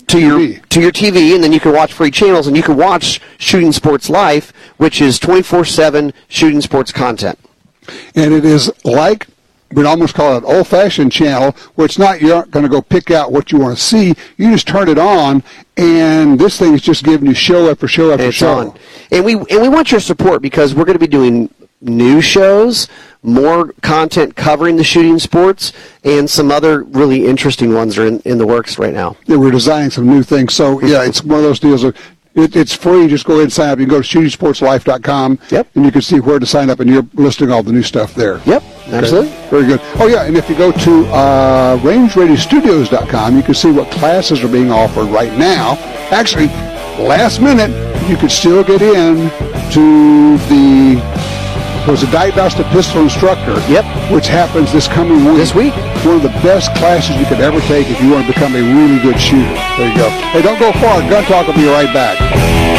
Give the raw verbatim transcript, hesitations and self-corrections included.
to your to your T V, and then you can watch free channels, and you can watch Shooting Sports Life, which is twenty-four seven shooting sports content. And it is like, we'd almost call it an old-fashioned channel, where it's not, you're not going to go pick out what you want to see. You just turn it on, and this thing is just giving you show after show after and show. On. And we and we want your support, because we're going to be doing new shows, more content covering the shooting sports, and some other really interesting ones are in, in the works right now. Yeah, we're designing some new things. So, yeah, it's one of those deals of, it, it's free. Just go ahead and sign up. You can go to shooting sports life dot com, yep. and you can see where to sign up, and you're listing all the new stuff there. Yep, absolutely. Okay. Very good. Oh, yeah, and if you go to uh, range radio studios dot com, you can see what classes are being offered right now. Actually, last minute, you could still get in to the... was a diagnostic pistol instructor, yep. which happens this coming week. This week. One of the best classes you could ever take if you want to become a really good shooter. There you go. Hey, don't go far. Gun Talk will be right back.